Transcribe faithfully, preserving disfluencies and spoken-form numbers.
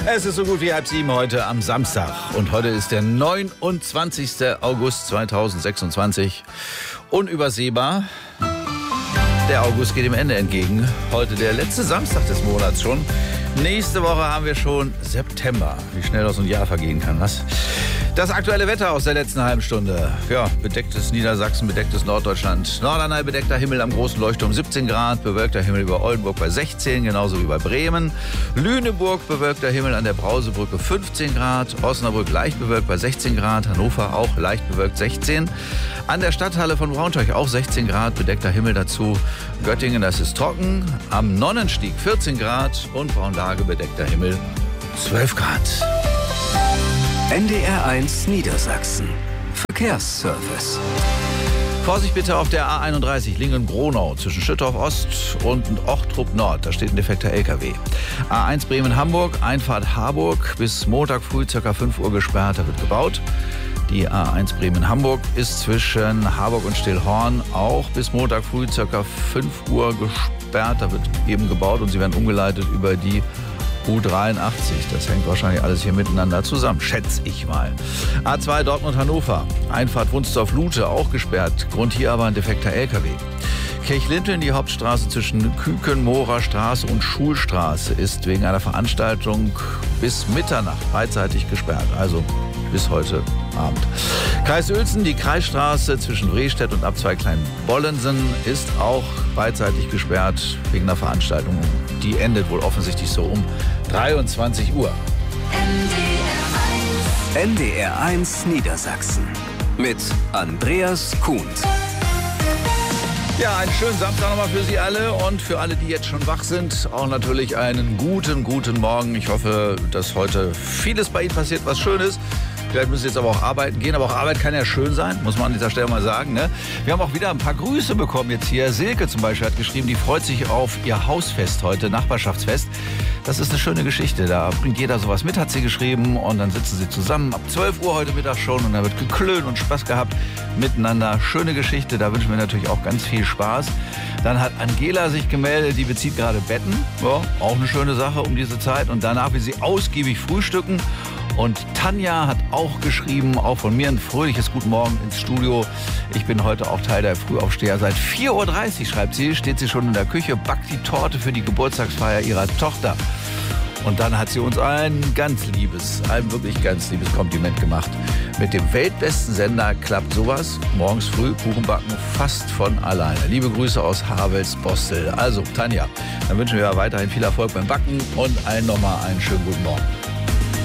Es ist so gut wie halb sieben heute am Samstag. Und heute ist der neunundzwanzigster August zweitausendsechsundzwanzig. Unübersehbar. Der August geht dem Ende entgegen. Heute der letzte Samstag des Monats schon. Nächste Woche haben wir schon September. Wie schnell das so ein Jahr vergehen kann, was? Das aktuelle Wetter aus der letzten halben Stunde. Ja, bedecktes Niedersachsen, bedecktes Norddeutschland. Norderney bedeckter Himmel am großen Leuchtturm siebzehn Grad. Bewölkter Himmel über Oldenburg bei sechzehn, genauso wie bei Bremen. Lüneburg bewölkter Himmel an der Brausebrücke fünfzehn Grad. Osnabrück leicht bewölkt bei sechzehn Grad. Hannover auch leicht bewölkt sechzehn. An der Stadthalle von Braunschweig auch sechzehn Grad. Bedeckter Himmel dazu. Göttingen, das ist trocken. Am Nonnenstieg vierzehn Grad. Und Braunlage bedeckter Himmel zwölf Grad. N D R eins Niedersachsen. Verkehrsservice. Vorsicht bitte auf der A einunddreißig Lingen-Gronau zwischen Schüttorf Ost und Ochtrup Nord. Da steht ein defekter L K W. A eins Bremen-Hamburg, Einfahrt Harburg bis Montag früh ca. fünf Uhr gesperrt. Da wird gebaut. Die A eins Bremen-Hamburg ist zwischen Harburg und Stillhorn auch bis Montag früh ca. fünf Uhr gesperrt. Da wird eben gebaut und sie werden umgeleitet über die U dreiundachtzig. Das hängt wahrscheinlich alles hier miteinander zusammen, schätze ich mal. A zwei Dortmund-Hannover, Einfahrt Wunsdorf-Lute auch gesperrt. Grund hier aber ein defekter L K W. Kirchlinteln, die Hauptstraße zwischen Küken, Mohrer Straße und Schulstraße, ist wegen einer Veranstaltung bis Mitternacht beidseitig gesperrt. Also bis heute Abend. Kreis Uelzen, die Kreisstraße zwischen Brestedt und Abzweig Kleinbollensen ist auch beidseitig gesperrt wegen einer Veranstaltung. Die endet wohl offensichtlich so um dreiundzwanzig Uhr. N D R eins Niedersachsen mit Andreas Kuhn. Ja, einen schönen Samstag nochmal für Sie alle und für alle, die jetzt schon wach sind, auch natürlich einen guten, guten Morgen. Ich hoffe, dass heute vieles bei Ihnen passiert, was schön ist. Vielleicht müssen Sie jetzt aber auch arbeiten gehen, aber auch Arbeit kann ja schön sein, muss man an dieser Stelle mal sagen. Ne? Wir haben auch wieder ein paar Grüße bekommen jetzt hier. Silke zum Beispiel hat geschrieben, die freut sich auf ihr Hausfest heute, Nachbarschaftsfest. Das ist eine schöne Geschichte, da bringt jeder sowas mit, hat sie geschrieben. Und dann sitzen sie zusammen ab zwölf Uhr heute Mittag schon und da wird geklönt und Spaß gehabt miteinander. Schöne Geschichte, da wünschen wir natürlich auch ganz viel Spaß. Dann hat Angela sich gemeldet, die bezieht gerade Betten. Ja, auch eine schöne Sache um diese Zeit. Und danach will sie ausgiebig frühstücken. Und Tanja hat auch geschrieben, auch von mir ein fröhliches Guten Morgen ins Studio. Ich bin heute auch Teil der Frühaufsteher. Seit vier Uhr dreißig, schreibt sie, steht sie schon in der Küche, backt die Torte für die Geburtstagsfeier ihrer Tochter. Und dann hat sie uns ein ganz liebes, ein wirklich ganz liebes Kompliment gemacht. Mit dem weltbesten Sender klappt sowas. Morgens früh Kuchen backen fast von alleine. Liebe Grüße aus Havels-Bostel. Also, Tanja, dann wünschen wir weiterhin viel Erfolg beim Backen und allen nochmal einen schönen guten Morgen.